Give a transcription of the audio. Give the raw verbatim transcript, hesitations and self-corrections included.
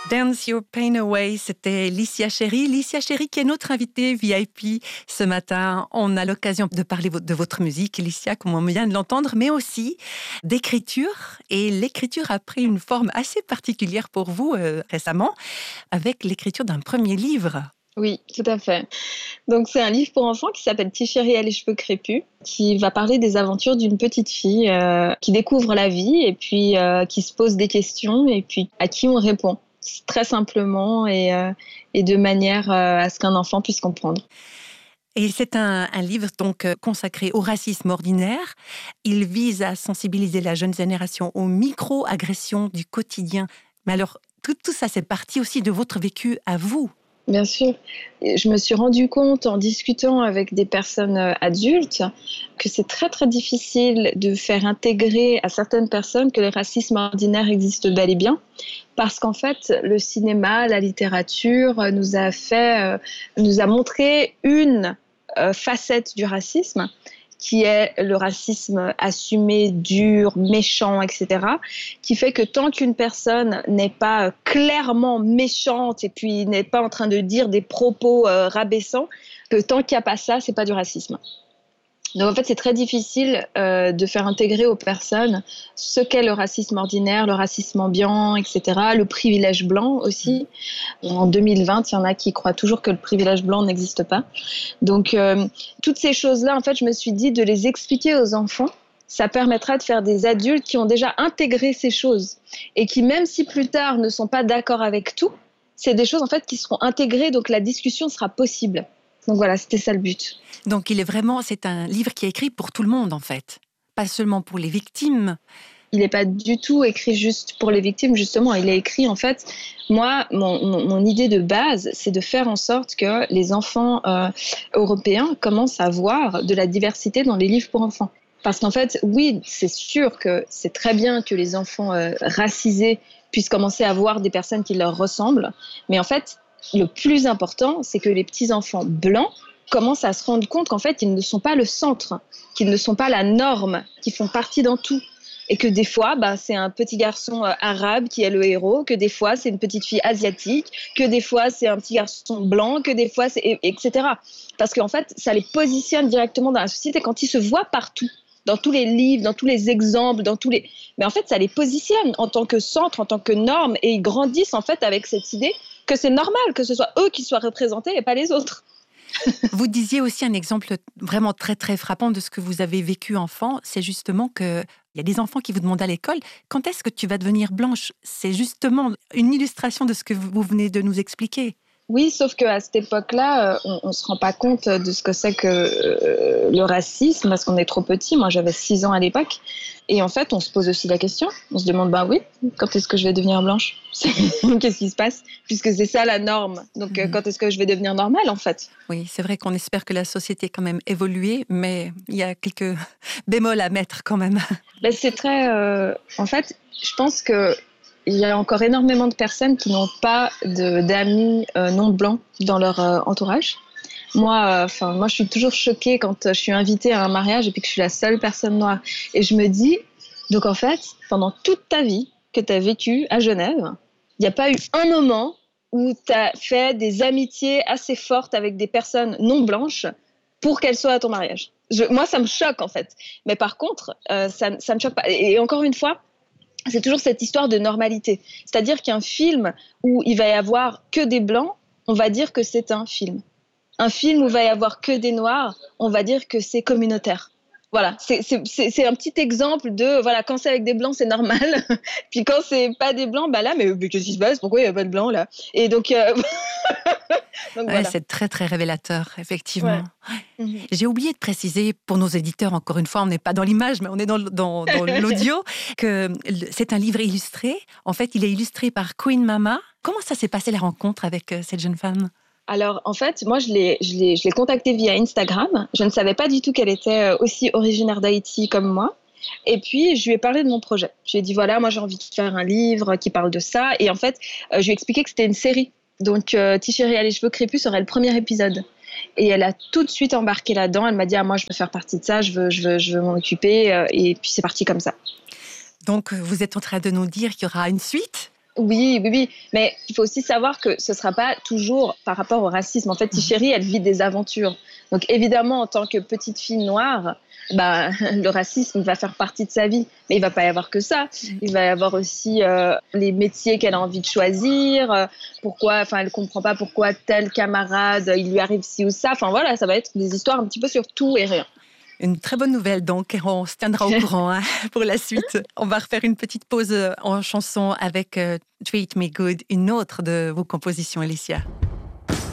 Dance Your Pain Away, c'était Licia Cherry. Licia Cherry qui est notre invitée V I P ce matin. On a l'occasion de parler de votre musique, Licia, comme on vient de l'entendre, mais aussi d'écriture. Et l'écriture a pris une forme assez particulière pour vous euh, récemment, avec l'écriture d'un premier livre. Oui, tout à fait. Donc c'est un livre pour enfants qui s'appelle Ti Chéri a les cheveux crépus, qui va parler des aventures d'une petite fille euh, qui découvre la vie et puis euh, qui se pose des questions et puis à qui on répond très simplement et, euh, et de manière euh, à ce qu'un enfant puisse comprendre. Et c'est un, un livre donc consacré au racisme ordinaire. Il vise à sensibiliser la jeune génération aux micro-agressions du quotidien. Mais alors, tout, tout ça, c'est parti aussi de votre vécu à vous. Bien sûr. Je me suis rendu compte en discutant avec des personnes adultes que c'est très très difficile de faire intégrer à certaines personnes que le racisme ordinaire existe bel et bien, parce qu'en fait le cinéma, la littérature nous a fait, nous a montré une facette du racisme, qui est le racisme assumé, dur, méchant, et cetera, qui fait que tant qu'une personne n'est pas clairement méchante et puis n'est pas en train de dire des propos euh, rabaissants, que tant qu'il n'y a pas ça, c'est pas du racisme. Donc en fait, c'est très difficile euh, de faire intégrer aux personnes ce qu'est le racisme ordinaire, le racisme ambiant, et cetera, le privilège blanc aussi. En deux mille vingt, il y en a qui croient toujours que le privilège blanc n'existe pas. Donc euh, toutes ces choses-là, en fait, je me suis dit de les expliquer aux enfants, ça permettra de faire des adultes qui ont déjà intégré ces choses et qui, même si plus tard ne sont pas d'accord avec tout, c'est des choses en fait qui seront intégrées, donc la discussion sera possible. Donc voilà, c'était ça le but. Donc il est vraiment, c'est un livre qui est écrit pour tout le monde en fait, pas seulement pour les victimes. Il n'est pas du tout écrit juste pour les victimes, justement. Il est écrit, en fait, moi, mon, mon, mon idée de base, c'est de faire en sorte que les enfants euh, européens commencent à voir de la diversité dans les livres pour enfants. Parce qu'en fait, oui, c'est sûr que c'est très bien que les enfants euh, racisés puissent commencer à voir des personnes qui leur ressemblent, mais en fait, le plus important, c'est que les petits-enfants blancs commencent à se rendre compte qu'en fait, ils ne sont pas le centre, qu'ils ne sont pas la norme, qu'ils font partie d'un tout. Et que des fois, bah, c'est un petit garçon euh, arabe qui est le héros, que des fois, c'est une petite fille asiatique, que des fois, c'est un petit garçon blanc, que des fois, c'est... et cetera. Parce qu'en fait, ça les positionne directement dans la société quand ils se voient partout, dans tous les livres, dans tous les exemples, dans tous les... Mais en fait, ça les positionne en tant que centre, en tant que norme, et ils grandissent en fait avec cette idée que c'est normal que ce soit eux qui soient représentés et pas les autres. Vous disiez aussi un exemple vraiment très très frappant de ce que vous avez vécu enfant, c'est justement que il y a des enfants qui vous demandent à l'école « Quand est-ce que tu vas devenir blanche ?» C'est justement une illustration de ce que vous venez de nous expliquer. Oui, sauf qu'à cette époque-là, on ne se rend pas compte de ce que c'est que euh, le racisme, parce qu'on est trop petit. Moi, j'avais six ans à l'époque. Et en fait, on se pose aussi la question. On se demande, bah oui, quand est-ce que je vais devenir blanche ? Qu'est-ce qui se passe ? Puisque c'est ça la norme. Donc, mmh. quand est-ce que je vais devenir normale, en fait ? Oui, c'est vrai qu'on espère que la société quand même évolué, mais il y a quelques bémols à mettre quand même. Ben, c'est très... Euh, en fait, je pense que il y a encore énormément de personnes qui n'ont pas de, d'amis euh, non blancs dans leur euh, entourage. Moi, enfin, euh, moi, je suis toujours choquée quand je suis invitée à un mariage et puis que je suis la seule personne noire. Et je me dis, donc en fait, pendant toute ta vie que tu as vécu à Genève, il n'y a pas eu un moment où tu as fait des amitiés assez fortes avec des personnes non blanches pour qu'elles soient à ton mariage. Je, moi, ça me choque en fait. Mais par contre, euh, ça, ça me choque pas. Et, et encore une fois, c'est toujours cette histoire de normalité. C'est-à-dire qu'un film où il va y avoir que des blancs, on va dire que c'est un film. Un film où il va y avoir que des noirs, on va dire que c'est communautaire. Voilà, c'est, c'est, c'est, c'est un petit exemple de, voilà, quand c'est avec des blancs, c'est normal. Puis quand c'est pas des blancs, bah là, mais, mais qu'est-ce qui se passe ? Pourquoi il n'y a pas de blancs là ? Et donc... Euh... donc ouais, voilà. C'est très, très révélateur, effectivement. Ouais. Mmh. J'ai oublié de préciser, pour nos éditeurs, encore une fois, on n'est pas dans l'image, mais on est dans, dans, dans l'audio, que c'est un livre illustré. En fait, il est illustré par Queen Mama. Comment ça s'est passé, la rencontre avec cette jeune femme ? Alors, en fait, moi, je l'ai, je l'ai, je l'ai contactée via Instagram. Je ne savais pas du tout qu'elle était aussi originaire d'Haïti comme moi. Et puis, je lui ai parlé de mon projet. Je lui ai dit, voilà, moi, j'ai envie de faire un livre qui parle de ça. Et en fait, je lui ai expliqué que c'était une série. Donc, euh, Ti Chéri a les cheveux crépus serait le premier épisode. Et elle a tout de suite embarqué là-dedans. Elle m'a dit, ah, moi, je veux faire partie de ça, je veux, je veux, je veux m'en occuper. Et puis, c'est parti comme ça. Donc, vous êtes en train de nous dire qu'il y aura une suite ? Oui, oui, oui. Mais il faut aussi savoir que ce ne sera pas toujours par rapport au racisme. En fait, Tichéri, elle vit des aventures. Donc évidemment, en tant que petite fille noire, bah, le racisme va faire partie de sa vie. Mais il ne va pas y avoir que ça. Il va y avoir aussi euh, les métiers qu'elle a envie de choisir. euh, pourquoi, enfin, elle ne comprend pas pourquoi tel camarade, il lui arrive ci ou ça. Enfin voilà, ça va être des histoires un petit peu sur tout et rien. Une très bonne nouvelle, donc on se tiendra au courant hein, pour la suite. On va refaire une petite pause en chanson avec euh, Treat Me Good, une autre de vos compositions, Alicia.